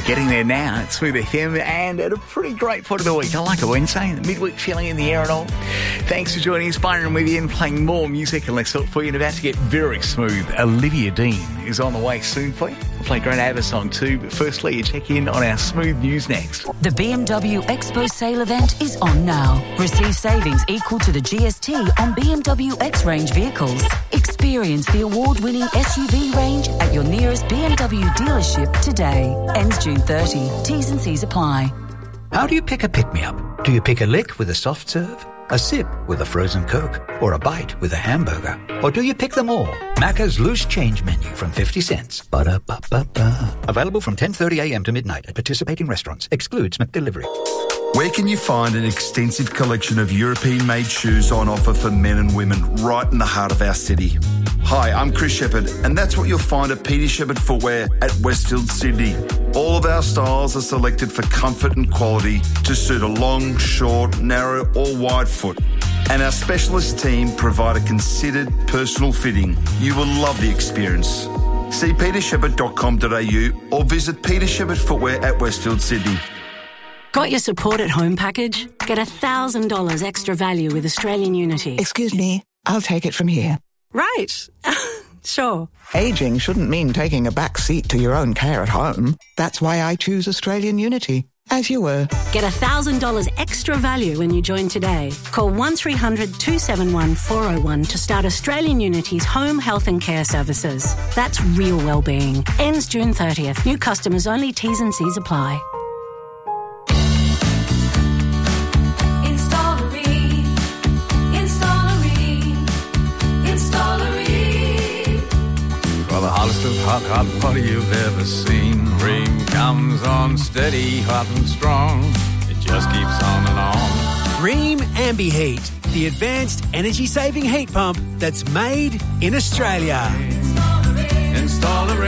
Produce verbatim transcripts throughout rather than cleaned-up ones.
we're getting there now at Smooth F M and at a pretty great point of the week. I like a Wednesday, the midweek feeling in the air and all. Thanks for joining us. Byron with you and playing more music and less thought for you. And about to get very smooth, Olivia Dean is on the way soon for you. We'll play a great ABBA song too, but firstly, you check in on our Smooth News next. The B M W Expo sale event is on now. Receive savings equal to the G S T on B M W X-Range vehicles. Experience the award-winning S U V range at your nearest B M W dealership today. Ends June thirtieth. T's and C's apply. How do you pick a pick-me-up? Do you pick a lick with a soft serve, a sip with a frozen Coke, or a bite with a hamburger? Or do you pick them all? Macca's Loose Change Menu from fifty cents. Ba-da-ba-ba-ba. Available from ten thirty a m to midnight at participating restaurants. Excludes McDelivery. Where can you find an extensive collection of European-made shoes on offer for men and women right in the heart of our city? Hi, I'm Chris Shepherd, and that's what you'll find at Peter Shepherd Footwear at Westfield, Sydney. All of our styles are selected for comfort and quality to suit a long, short, narrow or wide foot. And our specialist team provide a considered personal fitting. You will love the experience. See peter shepherd dot com dot a u or visit Peter Shepherd Footwear at Westfield, Sydney. Got your support at home package? Get one thousand dollars extra value with Australian Unity. Excuse me, I'll take it from here. Right. Sure. Ageing shouldn't mean taking a back seat to your own care at home. That's why I choose Australian Unity. As you were. Get one thousand dollars extra value when you join today. Call one three hundred two seven one four oh one to start Australian Unity's home health and care services. That's real wellbeing. Ends June thirtieth. New customers only. T's and C's apply. The hottest of hot, hot water you've ever seen. Ream comes on steady, hot and strong. It just keeps on and on. Ream Ambi-Heat, the advanced energy-saving heat pump that's made in Australia. Install a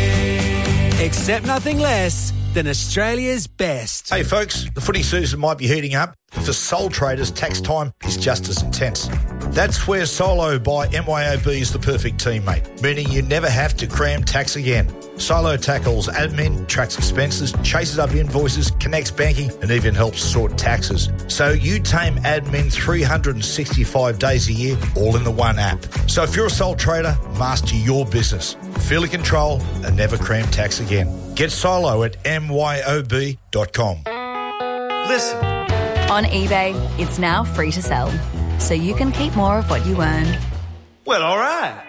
Ream. Accept nothing less than Australia's best. Hey folks, the footy season might be heating up, but for sole traders, tax time is just as intense. That's where Solo by M Y O B is the perfect teammate, meaning you never have to cram tax again. Solo tackles admin, tracks expenses, chases up invoices, connects banking, and even helps sort taxes. So you tame admin three hundred sixty-five days a year, all in the one app. So if you're a sole trader, master your business. Feel in control and never cram tax again. Get Solo at M Y O B dot com. Listen. On eBay, it's now free to sell, so you can keep more of what you earn. Well, all right.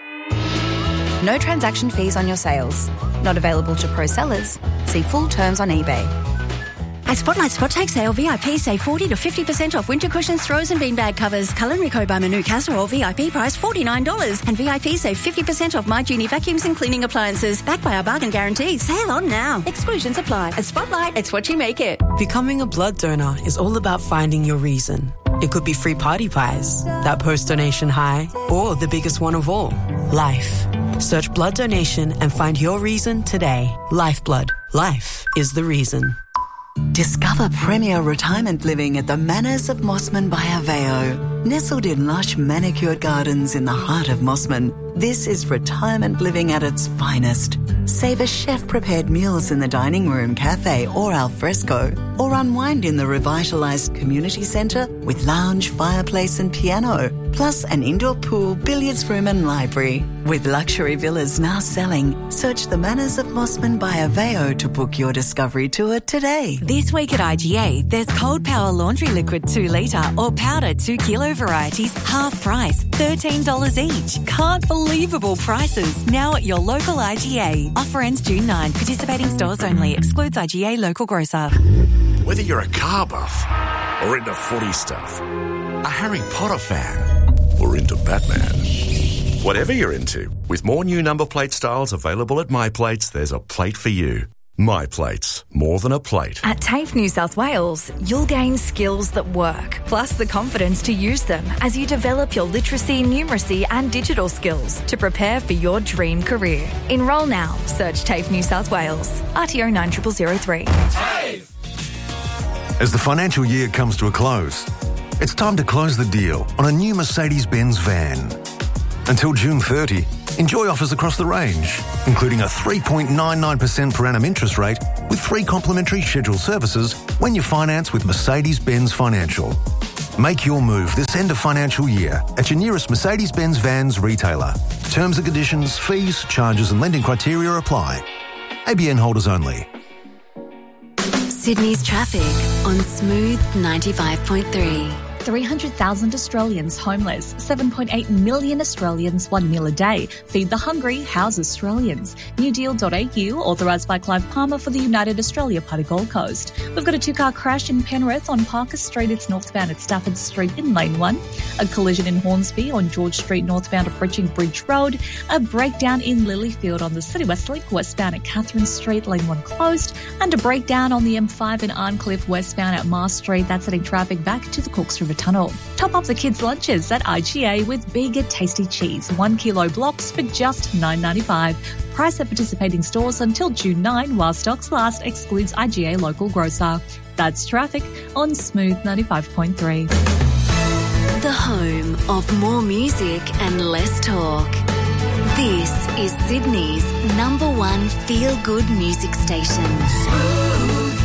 No transaction fees on your sales. Not available to pro sellers. See full terms on eBay. At Spotlight Spot Take Sale, V I P save forty to fifty percent off winter cushions, throws and beanbag covers. Culinary by Manu Casserole, V I P price forty-nine dollars. And V I P save fifty percent off My Genie vacuums and cleaning appliances. Backed by our bargain guarantee. Sale on now. Exclusions apply. At Spotlight, it's what you make it. Becoming a blood donor is all about finding your reason. It could be free party pies, that post-donation high, or the biggest one of all, life. Search blood donation and find your reason today. Lifeblood. Life is the reason. Discover premier retirement living at the Manors of Mossman by Aveo. Nestled in lush manicured gardens in the heart of Mossman, this is retirement living at its finest. Savor chef-prepared meals in the dining room, cafe or al fresco, or unwind in the revitalised community centre with lounge, fireplace and piano, plus an indoor pool, billiards room and library. With luxury villas now selling, search the Manors of Mossman by Aveo to book your discovery tour today. This week at I G A, there's Cold Power Laundry Liquid two litre or powder two kilo varieties, half price, thirteen dollars each. Can't believable prices. Now at your local I G A. Offer ends June ninth. Participating stores only. Excludes I G A local grocer. Whether you're a car buff or into footy stuff, a Harry Potter fan or into Batman. Whatever you're into, with more new number plate styles available at My Plates, there's a plate for you. My Plates, more than a plate. At TAFE New South Wales, you'll gain skills that work, plus the confidence to use them as you develop your literacy, numeracy and digital skills to prepare for your dream career. Enrol now. Search TAFE New South Wales. R T O nine zero zero zero three. TAFE! As the financial year comes to a close, it's time to close the deal on a new Mercedes-Benz van. Until June thirtieth, Enjoy offers across the range, including a three point nine nine percent per annum interest rate with three complimentary scheduled services when you finance with Mercedes-Benz Financial. Make your move this end of financial year at your nearest Mercedes-Benz Vans retailer. Terms and conditions, fees, charges and lending criteria apply. A B N holders only. Sydney's traffic on Smooth ninety-five point three. three hundred thousand Australians homeless, seven point eight million Australians one meal a day. Feed the hungry, house Australians. new deal dot a u, authorised by Clive Palmer for the United Australia Party Gold Coast. We've got a two-car crash in Penrith on Parker Street. It's northbound at Stafford Street in Lane one. A collision in Hornsby on George Street northbound approaching Bridge Road. A breakdown in Lilyfield on the City West Link westbound at Catherine Street, Lane one closed. And a breakdown on the M five in Arncliffe westbound at Mars Street. That's heading traffic back to the Cooks River Tunnel. Top up the kids' lunches at I G A with bigger tasty cheese. One kilo blocks for just nine ninety-five. Price at participating stores until June ninth while stocks last. Excludes I G A local grocer. That's traffic on Smooth ninety-five point three. The home of more music and less talk. This is Sydney's number one feel-good music station. Smooth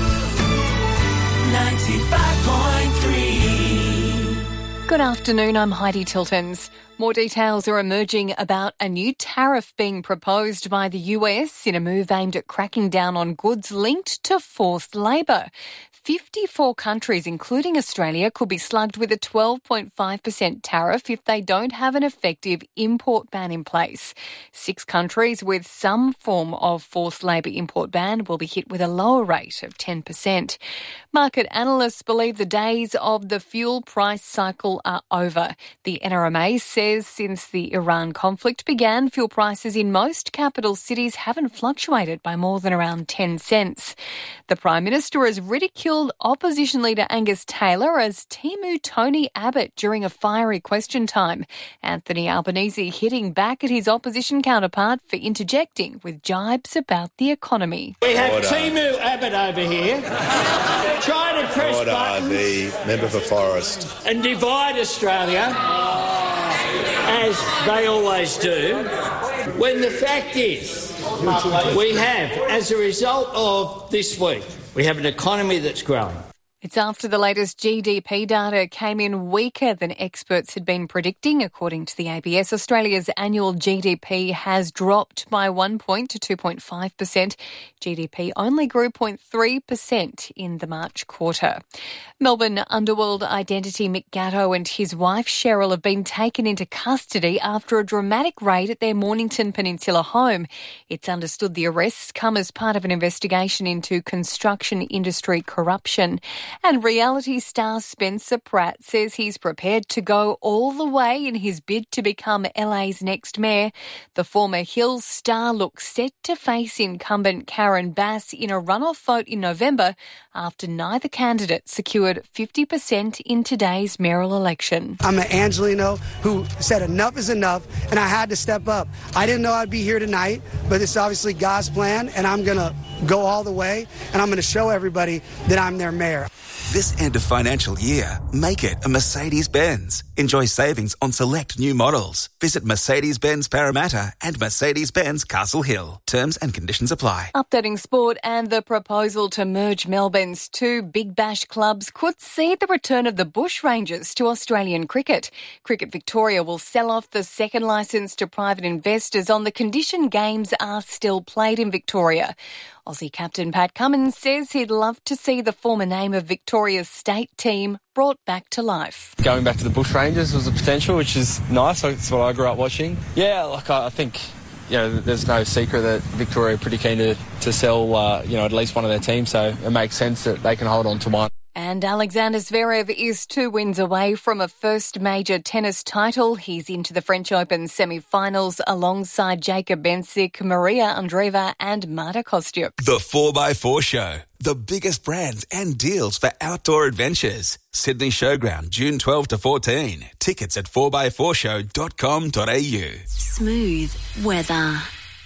ninety-five point three. Good afternoon, I'm Heidi Tiltons. More details are emerging about a new tariff being proposed by the U S in a move aimed at cracking down on goods linked to forced labour. fifty-four countries, including Australia, could be slugged with a twelve point five percent tariff if they don't have an effective import ban in place. Six countries with some form of forced labour import ban will be hit with a lower rate of ten percent. Market analysts believe the days of the fuel price cycle are over. The N R M A says since the Iran conflict began, fuel prices in most capital cities haven't fluctuated by more than around ten cents. The Prime Minister has ridiculed opposition leader Angus Taylor as Timu Tony Abbott during a fiery question time. Anthony Albanese hitting back at his opposition counterpart for interjecting with jibes about the economy. We have Order. Timu Abbott over here trying to press Order, buttons the member for Forest. and divide Australia, as they always do, when the fact is we have, as a result of this week, we have an economy that's growing. It's after the latest G D P data came in weaker than experts had been predicting. According to the A B S, Australia's annual G D P has dropped by one point to two point five percent. G D P only grew zero point three percent in the March quarter. Melbourne underworld identity Mick Gatto and his wife Cheryl have been taken into custody after a dramatic raid at their Mornington Peninsula home. It's understood the arrests come as part of an investigation into construction industry corruption. And reality star Spencer Pratt says he's prepared to go all the way in his bid to become L A's next mayor. The former Hills star looks set to face incumbent Karen Bass in a runoff vote in November after neither candidate secured fifty percent in today's mayoral election. I'm an Angelino who said enough is enough, and I had to step up. I didn't know I'd be here tonight, but it's obviously God's plan, and I'm going to go all the way, and I'm going to show everybody that I'm their mayor. This end of financial year, make it a Mercedes-Benz. Enjoy savings on select new models. Visit Mercedes-Benz Parramatta and Mercedes-Benz Castle Hill. Terms and conditions apply. Updating sport, and the proposal to merge Melbourne's two Big Bash clubs could see the return of the Bushrangers to Australian cricket. Cricket Victoria will sell off the second licence to private investors on the condition games are still played in Victoria. Aussie captain Pat Cummins says he'd love to see the former name of Victoria's state team brought back to life. Going back to the Bushrangers was a potential, which is nice. That's what I grew up watching. Yeah, like I think, you know, there's no secret that Victoria are pretty keen to, to sell, uh, you know, at least one of their teams, so it makes sense that they can hold on to one. And Alexander Zverev is two wins away from a first major tennis title. He's into the French Open semi-finals alongside Jacob Bensic, Maria Andreeva and Marta Kostyuk. The four by four Show. The biggest brands and deals for outdoor adventures. Sydney Showground, June twelfth to fourteen. Tickets at four by four show dot com dot a u. Smooth weather.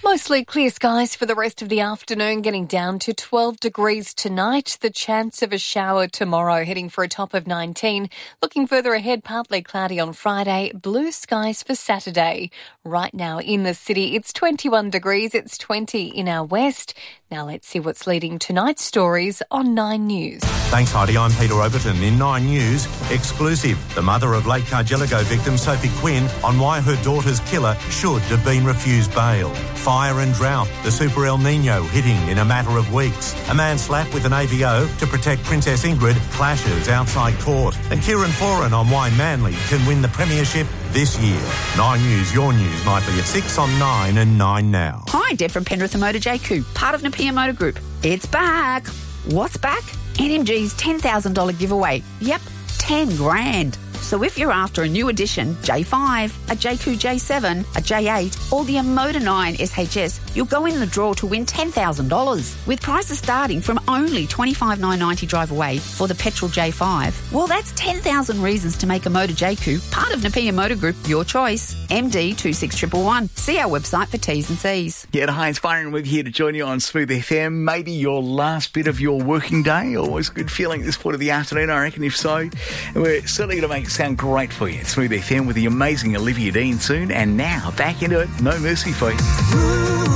Mostly clear skies for the rest of the afternoon, getting down to twelve degrees tonight. The chance of a shower tomorrow, heading for a top of nineteen. Looking further ahead, partly cloudy on Friday, blue skies for Saturday. Right now in the city, it's twenty-one degrees, it's twenty in our west. Now let's see what's leading tonight's stories on Nine News. Thanks, Heidi. I'm Peter Overton. In Nine News, exclusive. The mother of late Cargelligo victim Sophie Quinn on why her daughter's killer should have been refused bail. Fire and drought, the Super El Nino hitting in a matter of weeks. A man slapped with an A V O to protect Princess Ingrid clashes outside court. And Kieran Foran on why Manly can win the premiership this year. Nine News, your news, nightly at six on nine and nine now. Hi, Deb from Penrith and Motor J Q, part of Napier Motor Group. It's back. What's back? N M G's ten thousand dollars giveaway. Yep, ten grand. So if you're after a new edition, J five, a J Q J seven, a J eight, or the Motor nine S H S, you'll go in the draw to win ten thousand dollars. With prices starting from only twenty-five thousand nine hundred ninety dollars drive away for the petrol J five. Well, that's ten thousand reasons to make a Motor J Q part of Napier Motor Group your choice. M D two six one one one. See our website for T's and C's. Yeah, hi, it's Byron Webb here to join you on Smooth F M. Maybe your last bit of your working day. Always good feeling at this point of the afternoon, I reckon. If so, we're certainly going to make it sound great for you. Smooth F M with the amazing Olivia Dean soon. And now, back into it. No mercy for you.